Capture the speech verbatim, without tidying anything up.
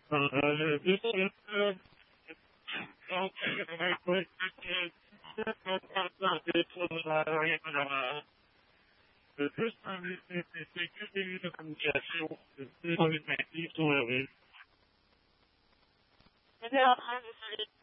Euh, this is, uh, le plus c'est que des lignes de communication, c'est plus dans les mains sur le risque. J'étais en train de faire